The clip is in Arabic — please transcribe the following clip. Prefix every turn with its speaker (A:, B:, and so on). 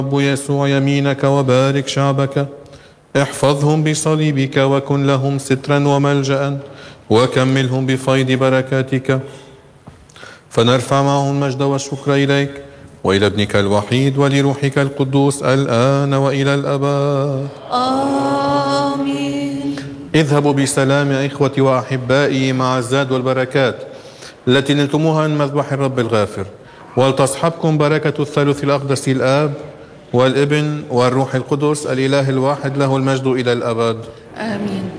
A: رب يسوع يمينك وبارك شعبك، احفظهم بصليبك وكن لهم سترا وملجأ، وكملهم بفيض بركاتك. فنرفع معهم المجد والشكر إليك وإلى ابنك الوحيد ولروحك القدوس الآن وإلى الأبد.
B: آمين.
A: اذهبوا بسلام يا إخوتي وأحبائي مع الزاد والبركات التي نلتموها من مذبح الرب الغافر، ولتصحبكم بركة الثالوث الأقدس الآب والابن والروح القدس الإله الواحد له المجد إلى الأبد.
B: آمين.